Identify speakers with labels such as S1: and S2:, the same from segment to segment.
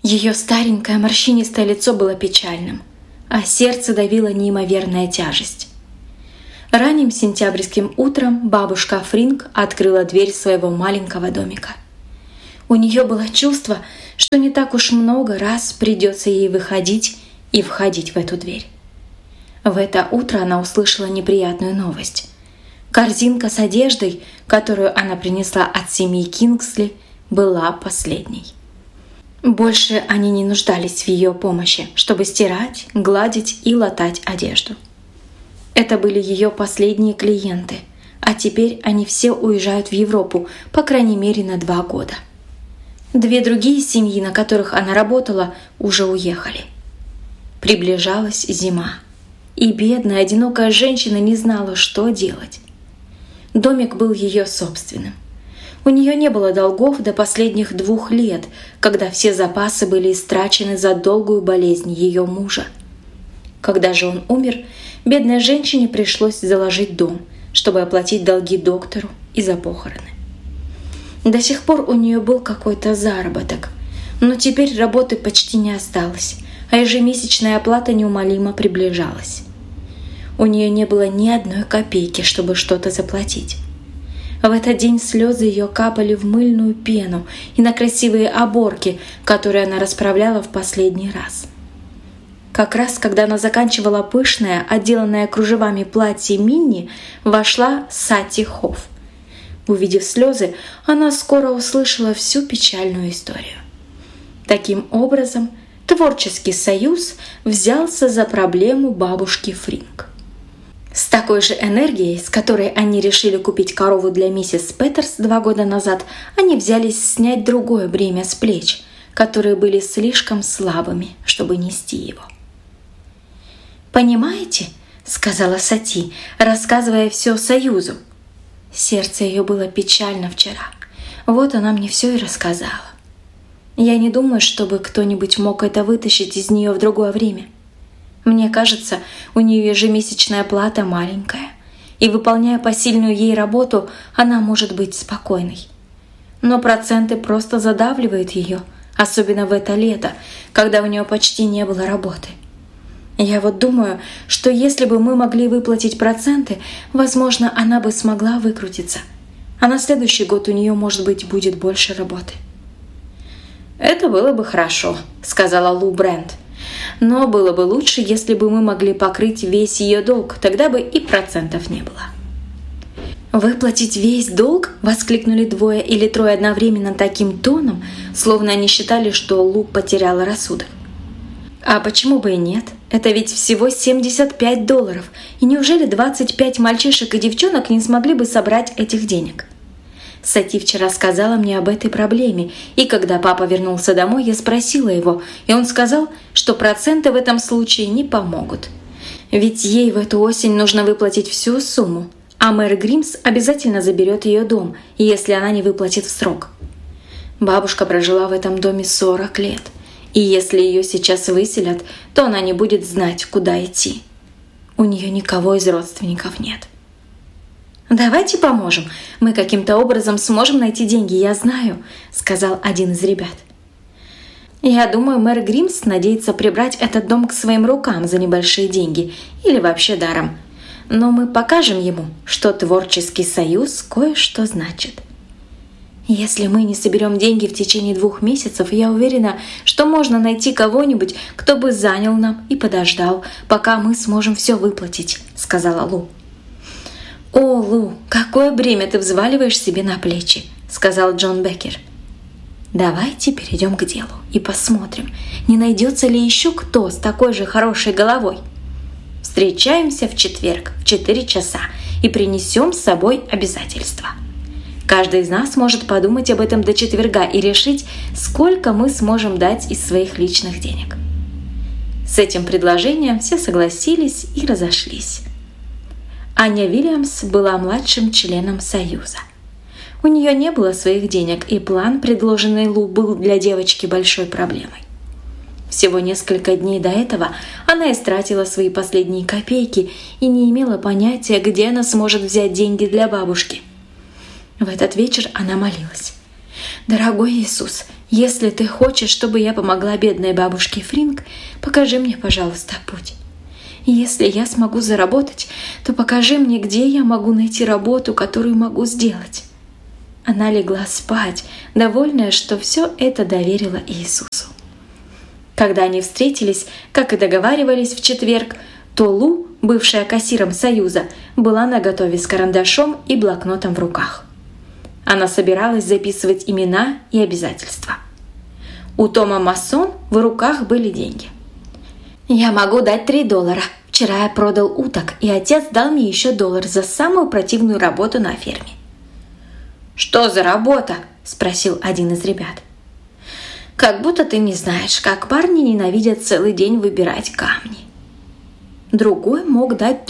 S1: Ее старенькое морщинистое лицо было печальным, а сердце давило неимоверная тяжесть. Ранним сентябрьским утром бабушка Фринг открыла дверь своего маленького домика. У нее было чувство, что не так уж много раз придется ей выходить и входить в эту дверь. В это утро она услышала неприятную новость. Корзинка с одеждой, которую она принесла от семьи Кингсли, была последней. Больше они не нуждались в ее помощи, чтобы стирать, гладить и латать одежду. Это были ее последние клиенты, а теперь они все уезжают в Европу, по крайней мере, на 2 года. 2 другие семьи, на которых она работала, уже уехали. Приближалась зима, и бедная, одинокая женщина не знала, что делать. Домик был ее собственным. У нее не было долгов до последних 2 лет, когда все запасы были истрачены за долгую болезнь ее мужа. Когда же он умер, бедной женщине пришлось заложить дом, чтобы оплатить долги доктору и за похороны. До сих пор у нее был какой-то заработок, но теперь работы почти не осталось, а ежемесячная оплата неумолимо приближалась. У нее не было ни одной копейки, чтобы что-то заплатить. В этот день слезы ее капали в мыльную пену и на красивые оборки, которые она расправляла в последний раз. Как раз, когда она заканчивала пышное, отделанное кружевами платье Минни, вошла Сати Хофф. Увидев слезы, она скоро услышала всю печальную историю. Таким образом, творческий союз взялся за проблему бабушки Фринг. С такой же энергией, с которой они решили купить корову для миссис Петерс 2 года назад, они взялись снять другое бремя с плеч, которые были слишком слабыми, чтобы нести его. «Понимаете?» — сказала Сати, рассказывая все Союзу. Сердце ее было печально вчера. Вот она мне все и рассказала. Я не думаю, чтобы кто-нибудь мог это вытащить из нее в другое время. Мне кажется, у нее ежемесячная плата маленькая, и, выполняя посильную ей работу, она может быть спокойной. Но проценты просто задавливают ее, особенно в это лето, когда у нее почти не было работы. Я вот думаю, что если бы мы могли выплатить проценты, возможно, она бы смогла выкрутиться. А на следующий год у нее, может быть, будет больше работы. «Это было бы хорошо», — сказала Лу Брент. «Но было бы лучше, если бы мы могли покрыть весь ее долг, тогда бы и процентов не было». «Выплатить весь долг?» — воскликнули 2 или 3 одновременно таким тоном, словно они считали, что Лу потеряла рассудок. «А почему бы и нет? Это ведь всего $75, и неужели 25 мальчишек и девчонок не смогли бы собрать этих денег?» Сати вчера сказала мне об этой проблеме, и когда папа вернулся домой, я спросила его, и он сказал, что проценты в этом случае не помогут. Ведь ей в эту осень нужно выплатить всю сумму, а мэр Гримс обязательно заберет ее дом, если она не выплатит в срок. Бабушка прожила в этом доме 40 лет, и если ее сейчас выселят, то она не будет знать, куда идти. У нее никого из родственников нет. «Давайте поможем. Мы каким-то образом сможем найти деньги, я знаю», — сказал один из ребят. «Я думаю, мэр Гримс надеется прибрать этот дом к своим рукам за небольшие деньги или вообще даром. Но мы покажем ему, что творческий союз кое-что значит. Если мы не соберем деньги в течение 2 месяцев, я уверена, что можно найти кого-нибудь, кто бы занял нам и подождал, пока мы сможем все выплатить», — сказала Лу. «О, Лу, какое бремя ты взваливаешь себе на плечи», — сказал Джон Беккер. «Давайте перейдем к делу и посмотрим, не найдется ли еще кто с такой же хорошей головой. Встречаемся в четверг в 4 часа и принесем с собой обязательства. Каждый из нас может подумать об этом до четверга и решить, сколько мы сможем дать из своих личных денег». С этим предложением все согласились и разошлись. Аня Вильямс была младшим членом Союза. У нее не было своих денег, и план, предложенный Лу, был для девочки большой проблемой. Всего несколько дней до этого она истратила свои последние копейки и не имела понятия, где она сможет взять деньги для бабушки. В этот вечер она молилась. «Дорогой Иисус, если ты хочешь, чтобы я помогла бедной бабушке Фринг, покажи мне, пожалуйста, путь. Если я смогу заработать, то покажи мне, где я могу найти работу, которую могу сделать». Она легла спать, довольная, что все это доверила Иисусу. Когда они встретились, как и договаривались в четверг, то Лу, бывшая кассиром Союза, была наготове с карандашом и блокнотом в руках. Она собиралась записывать имена и обязательства. У Тома Массон в руках были деньги. «Я могу дать $3. Вчера я продал уток, и отец дал мне еще $1 за самую противную работу на ферме». «Что за работа?» – спросил один из ребят. «Как будто ты не знаешь, как парни ненавидят целый день выбирать камни». Другой мог дать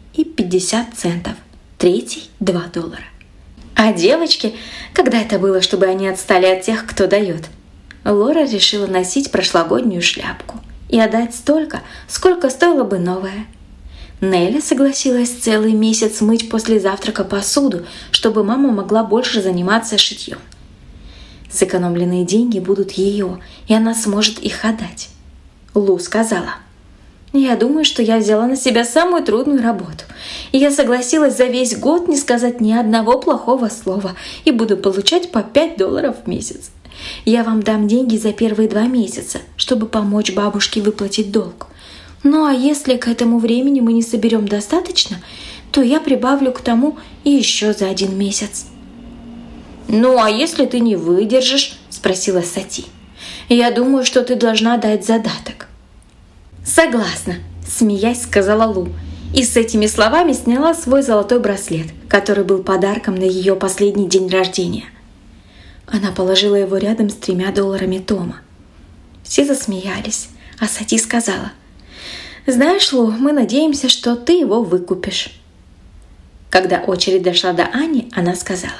S1: $1.50, третий – $2. А девочки, когда это было, чтобы они отстали от тех, кто дает? Лора решила носить прошлогоднюю шляпку и отдать столько, сколько стоила бы новая. Нелли согласилась целый месяц мыть после завтрака посуду, чтобы мама могла больше заниматься шитьем. Сэкономленные деньги будут ее, и она сможет их отдать. Лу сказала: «Я думаю, что я взяла на себя самую трудную работу, и я согласилась за весь год не сказать ни одного плохого слова и буду получать по $5 в месяц. Я вам дам деньги за первые 2 месяца, чтобы помочь бабушке выплатить долг. Ну а если к этому времени мы не соберем достаточно, то я прибавлю к тому и еще за 1 месяц». «Ну а если ты не выдержишь?» – спросила Сати. «Я думаю, что ты должна дать задаток». «Согласна», – смеясь сказала Лу, и с этими словами сняла свой золотой браслет, который был подарком на ее последний день рождения. Она положила его рядом с $3 Тома. Все засмеялись, а Сати сказала: «Знаешь, Лу, мы надеемся, что ты его выкупишь». Когда очередь дошла до Ани, она сказала: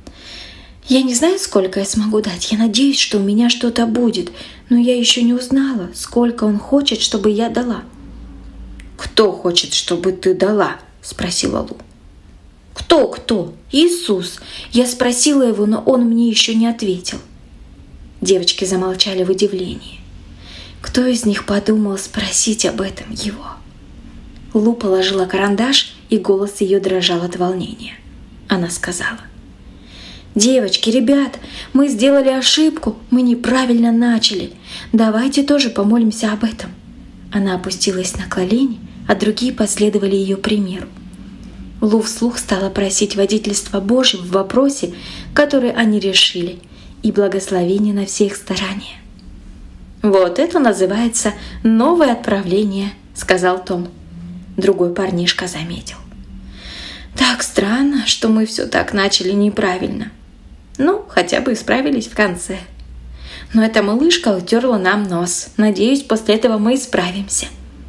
S1: «Я не знаю, сколько я смогу дать. Я надеюсь, что у меня что-то будет, но я еще не узнала, сколько он хочет, чтобы я дала». «Кто хочет, чтобы ты дала?» – спросила Лу. «Кто? Иисус. Я спросила его, но он мне еще не ответил». Девочки замолчали в удивлении. Кто из них подумал спросить об этом его? Лу положила карандаш, и голос ее дрожал от волнения. Она сказала: «Девочки, ребят, мы сделали ошибку, мы неправильно начали. Давайте тоже помолимся об этом». Она опустилась на колени, а другие последовали ее примеру. Лу вслух стала просить водительства Божьего в вопросе, который они решили, и благословения на все их старания. «Вот это называется новое отправление», — сказал Том. Другой парнишка заметил: «Так странно, что мы все так начали неправильно. Ну, хотя бы исправились в конце. Но эта малышка утерла нам нос. Надеюсь, после этого мы исправимся».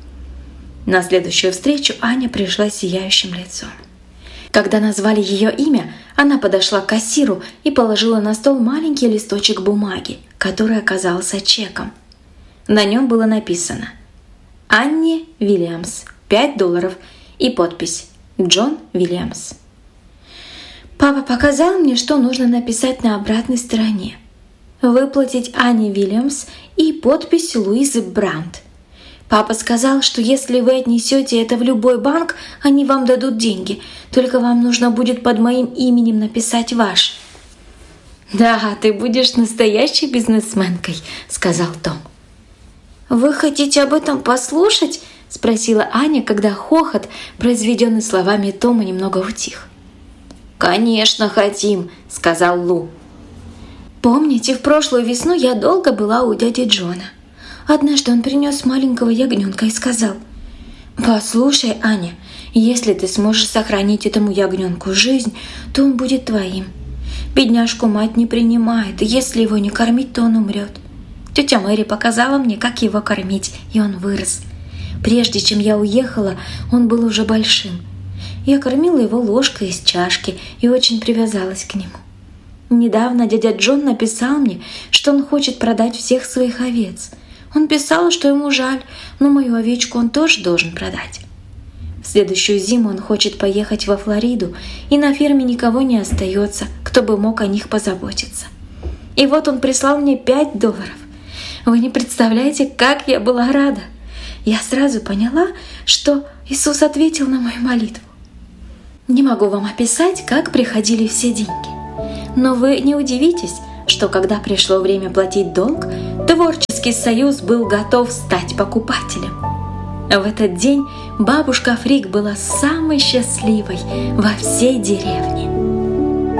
S1: На следующую встречу Аня пришла с сияющим лицом. Когда назвали ее имя, она подошла к кассиру и положила на стол маленький листочек бумаги, который оказался чеком. На нем было написано: «Анни Вильямс, $5» и подпись: «Джон Вильямс». Папа показал мне, что нужно написать на обратной стороне: «Выплатить Анне Вильямс» и подпись Луизы Брандт. Папа сказал, что если вы отнесете это в любой банк, они вам дадут деньги, только вам нужно будет под моим именем написать ваш». «Да, ты будешь настоящей бизнесменкой», — сказал Том. «Вы хотите об этом послушать?» — спросила Аня, когда хохот, произведенный словами Тома, немного утих. «Конечно хотим», — сказал Лу. «Помните, в прошлую весну я долго была у дяди Джона. Однажды он принес маленького ягненка и сказал: «Послушай, Аня, если ты сможешь сохранить этому ягненку жизнь, то он будет твоим. Бедняжку мать не принимает, и если его не кормить, то он умрет. Тетя Мэри показала мне, как его кормить, и он вырос. Прежде чем я уехала, он был уже большим. Я кормила его ложкой из чашки и очень привязалась к нему. Недавно дядя Джон написал мне, что он хочет продать всех своих овец. Он писал, что ему жаль, но мою овечку он тоже должен продать. В следующую зиму он хочет поехать во Флориду, и на ферме никого не остается, кто бы мог о них позаботиться. И вот он прислал мне $5. Вы не представляете, как я была рада. Я сразу поняла, что Иисус ответил на мою молитву. Не могу вам описать, как приходили все деньги. Но вы не удивитесь, что когда пришло время платить долг, Творческий союз был готов стать покупателем. В этот день бабушка Фрик была самой счастливой во всей деревне.